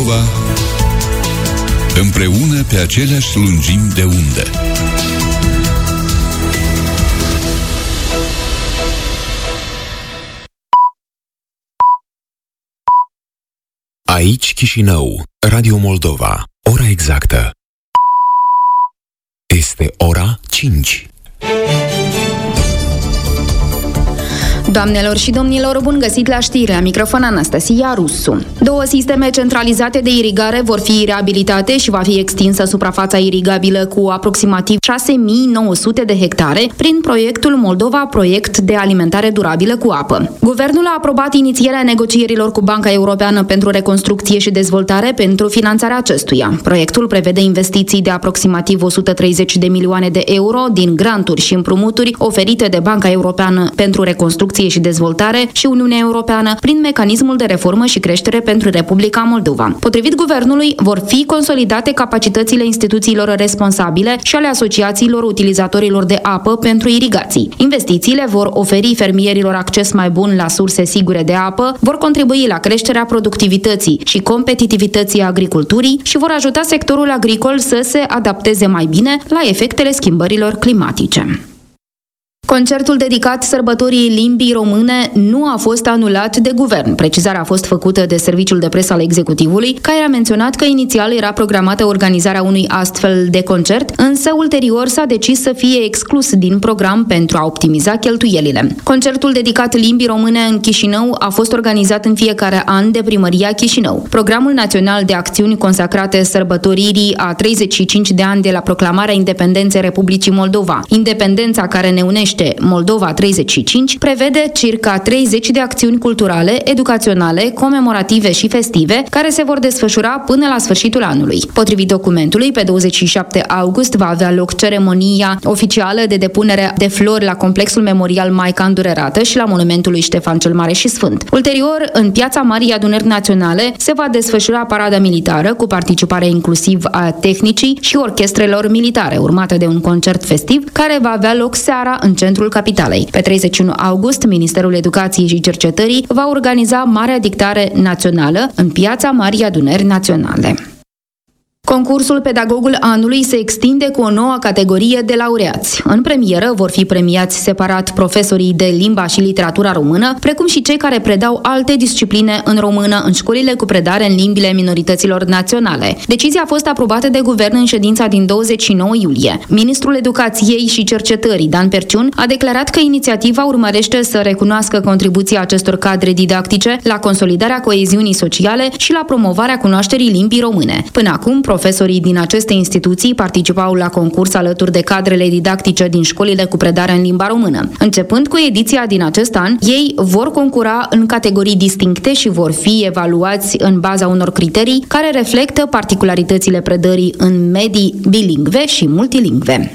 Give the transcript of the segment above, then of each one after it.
Moldova, împreună pe aceleași lungimi de undă. Aici Chișinău, Radio Moldova, ora exactă. Este ora 5. Doamnelor și domnilor, bun găsit la știri, la microfon Anastasia Rusu. 2 sisteme centralizate de irigare vor fi reabilitate și va fi extinsă suprafața irigabilă cu aproximativ 6.900 de hectare prin proiectul Moldova Proiect de Alimentare Durabilă cu Apă. Guvernul a aprobat inițierea negocierilor cu Banca Europeană pentru Reconstrucție și Dezvoltare pentru finanțarea acestuia. Proiectul prevede investiții de aproximativ 130 de milioane de euro din granturi și împrumuturi oferite de Banca Europeană pentru Reconstrucție și Dezvoltare și Uniunea Europeană prin mecanismul de reformă și creștere pentru Republica Moldova. Potrivit guvernului, vor fi consolidate capacitățile instituțiilor responsabile și ale asociațiilor utilizatorilor de apă pentru irigații. Investițiile vor oferi fermierilor acces mai bun la surse sigure de apă, vor contribui la creșterea productivității și competitivității agriculturii și vor ajuta sectorul agricol să se adapteze mai bine la efectele schimbărilor climatice. Concertul dedicat sărbătorii limbii române nu a fost anulat de guvern. Precizarea a fost făcută de Serviciul de Presă al Executivului, care a menționat că inițial era programată organizarea unui astfel de concert, însă ulterior s-a decis să fie exclus din program pentru a optimiza cheltuielile. Concertul dedicat limbii române în Chișinău a fost organizat în fiecare an de Primăria Chișinău. Programul național de acțiuni consacrate sărbătoririi a 35 de ani de la proclamarea independenței Republicii Moldova, independența care ne unește Moldova 35, prevede circa 30 de acțiuni culturale, educaționale, comemorative și festive, care se vor desfășura până la sfârșitul anului. Potrivit documentului, pe 27 august va avea loc ceremonia oficială de depunere de flori la complexul memorial Maica Îndurerată și la monumentul lui Ștefan cel Mare și Sfânt. Ulterior, în Piața Marii Adunări Naționale, se va desfășura parada militară cu participare inclusiv a tehnicii și orchestrelor militare, urmată de un concert festiv care va avea loc seara în centrul capitalei. Pe 31 august, Ministerul Educației și Cercetării va organiza Marea Dictare Națională în Piața Marii Adunări Naționale. Concursul Pedagogul Anului se extinde cu o nouă categorie de laureați. În premieră vor fi premiați separat profesorii de limba și literatura română, precum și cei care predau alte discipline în română în școlile cu predare în limbile minorităților naționale. Decizia a fost aprobată de guvern în ședința din 29 iulie. Ministrul Educației și Cercetării, Dan Perciun, a declarat că inițiativa urmărește să recunoască contribuția acestor cadre didactice la consolidarea coeziunii sociale și la promovarea cunoașterii limbii române. Până acum, profesorii din aceste instituții participau la concurs alături de cadrele didactice din școlile cu predare în limba română. Începând cu ediția din acest an, ei vor concura în categorii distincte și vor fi evaluați în baza unor criterii care reflectă particularitățile predării în medii bilingve și multilingve.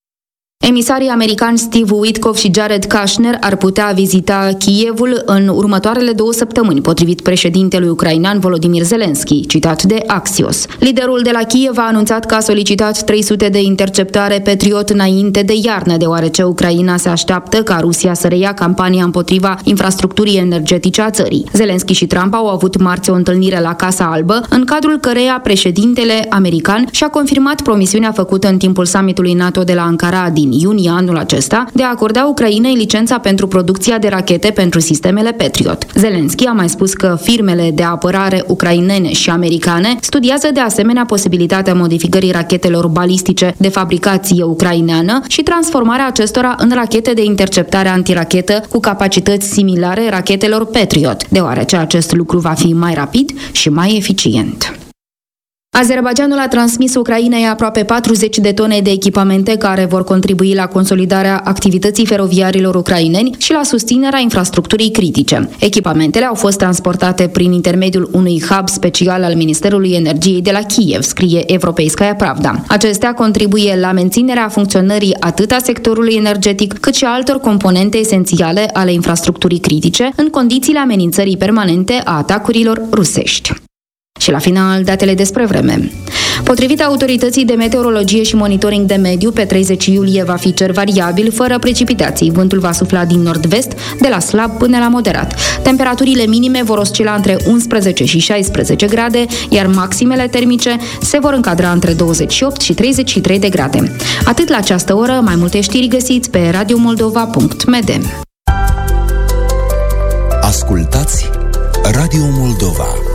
Emisarii americani Steve Witkoff și Jared Kushner ar putea vizita Kievul în următoarele 2 săptămâni, potrivit președintelui ucrainean Volodymyr Zelensky, citat de Axios. Liderul de la Kiev a anunțat că a solicitat 300 de interceptare Patriot înainte de iarnă, deoarece Ucraina se așteaptă ca Rusia să reia campania împotriva infrastructurii energetice a țării. Zelensky și Trump au avut marți o întâlnire la Casa Albă, în cadrul căreia președintele american și-a confirmat promisiunea făcută în timpul summitului NATO de la Ankara din iunie anul acesta de a acorda Ucrainei licența pentru producția de rachete pentru sistemele Patriot. Zelensky a mai spus că firmele de apărare ucrainene și americane studiază de asemenea posibilitatea modificării rachetelor balistice de fabricație ucraineană și transformarea acestora în rachete de interceptare antirachetă cu capacități similare rachetelor Patriot, deoarece acest lucru va fi mai rapid și mai eficient. Azerbaidjanul a transmis Ucrainei aproape 40 de tone de echipamente care vor contribui la consolidarea activității feroviarilor ucraineni și la susținerea infrastructurii critice. Echipamentele au fost transportate prin intermediul unui hub special al Ministerului Energiei de la Kiev, scrie Evropeiskaya Pravda. Acestea contribuie la menținerea funcționării atât a sectorului energetic, cât și a altor componente esențiale ale infrastructurii critice în condițiile amenințării permanente a atacurilor rusești. Și la final, datele despre vreme. Potrivit autorității de meteorologie și monitoring de mediu, pe 30 iulie va fi cer variabil, fără precipitații. Vântul va sufla din nord-vest, de la slab până la moderat. Temperaturile minime vor oscila între 11 și 16 grade, iar maximele termice se vor încadra între 28 și 33 de grade. Atât la această oră, mai multe știri găsiți pe radiomoldova.md. Ascultați Radio Moldova.